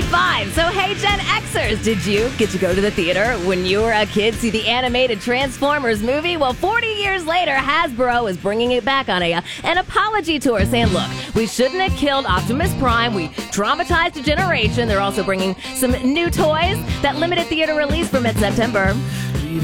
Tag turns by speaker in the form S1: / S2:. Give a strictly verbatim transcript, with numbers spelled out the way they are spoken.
S1: five. So hey, Gen Xers, did you get to go to the theater when you were a kid, see the animated Transformers movie? Well, forty years later, Hasbro is bringing it back on a, uh, an apology tour, saying, look, we shouldn't have killed Optimus Prime. We traumatized a generation. They're also bringing some new toys. That limited theater release for mid-September.